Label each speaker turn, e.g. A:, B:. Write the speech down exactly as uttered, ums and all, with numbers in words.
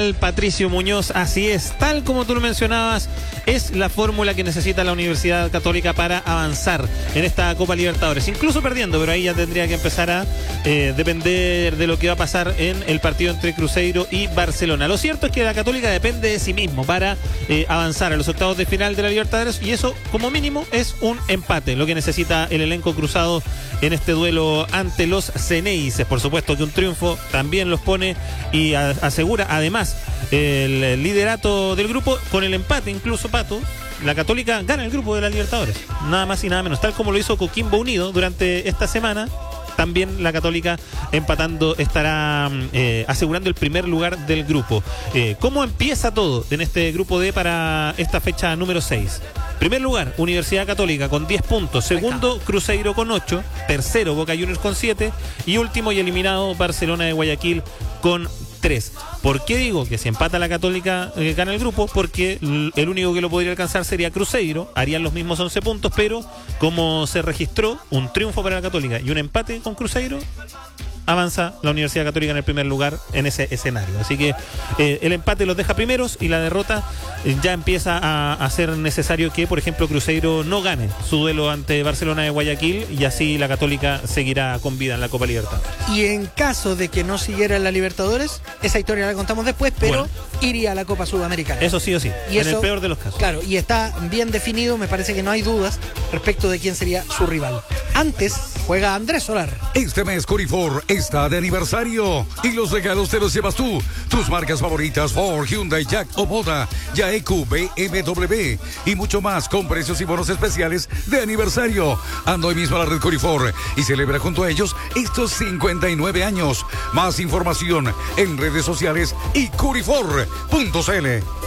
A: tal, Patricio Muñoz? Así es, tal como tú lo mencionabas, es la fórmula que necesita la Universidad Católica para avanzar en esta Copa Libertadores, incluso perdiendo, pero ahí ya tendría que empezar a eh, depender de lo que va a pasar en el partido entre Cruzeiro y Barcelona. Lo cierto es que la Católica depende de sí mismo para eh, avanzar a los octavos de final de la Libertadores, y eso como mínimo es un empate, lo que necesita el elenco cruzado en este duelo ante los Ceneices. Por supuesto que un triunfo también los pone y a, asegura además el liderato del grupo. Con el empate incluso, Pato, la Católica gana el grupo de la Libertadores, nada más y nada menos, tal como lo hizo Coquimbo Unido durante esta semana. También la Católica empatando estará eh, asegurando el primer lugar del grupo. Eh, ¿Cómo empieza todo en este grupo D para esta fecha número seis? Primer lugar, Universidad Católica con diez puntos. Segundo, Cruzeiro con ocho. Tercero, Boca Juniors con siete. Y último y eliminado, Barcelona de Guayaquil con tres. ¿Por qué digo que si empata la Católica eh, gana el grupo? Porque el único que lo podría alcanzar sería Cruzeiro. Harían los mismos once puntos, pero como se registró un triunfo para la Católica y un empate con Cruzeiro, avanza la Universidad Católica en el primer lugar en ese escenario. Así que eh, el empate los deja primeros y la derrota eh, ya empieza a, a ser necesario que, por ejemplo, Cruzeiro no gane su duelo ante Barcelona de Guayaquil, y así la Católica seguirá con vida en la Copa Libertadores.
B: Y en caso de que no siguiera en la Libertadores, esa historia la contamos después, pero bueno, iría a la Copa Sudamericana.
A: Eso sí o sí,
B: y
A: en
B: eso,
A: el peor de los casos.
B: Claro, y está bien definido, me parece que no hay dudas respecto de quién sería su rival. Antes juega Andrés Solar.
C: Este mes Corifor está de aniversario y los regalos te los llevas tú. Tus marcas favoritas: Ford, Hyundai, Jack o Moda, Yaeku, B M W y mucho más, con precios y bonos especiales de aniversario. Anda hoy mismo a la red Corifor y celebra junto a ellos estos cincuenta y nueve años. Más información en redes sociales y corifor punto c l.